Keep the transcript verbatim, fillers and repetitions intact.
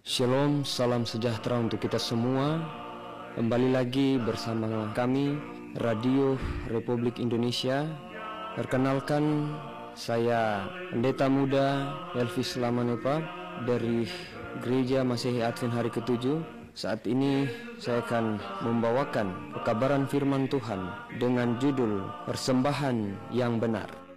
Shalom, salam sejahtera untuk kita semua. Kembali lagi bersama kami Radio Republik Indonesia. Perkenalkan, saya Pendeta Muda Elvis Lamanepa dari Gereja Masehi Advent Hari Ketujuh. Saat ini saya akan membawakan pekabaran firman Tuhan dengan judul Persembahan yang Benar.